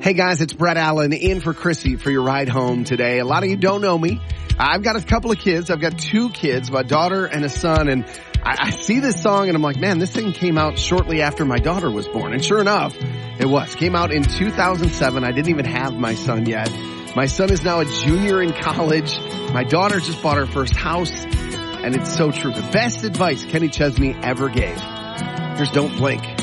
Hey guys, it's Brett Allen in for Chrissy for your ride home today. A lot of you don't know me. I've got a couple of kids. I've got 2 kids, my daughter and a son, and I see this song and I'm like, man, this thing came out shortly after my daughter was born. And sure enough, it was. Came out in 2007. I didn't even have my son yet. My son is now a junior in college. My daughter just bought her first house, and it's so true. The best advice Kenny Chesney ever gave. Here's Don't Blink.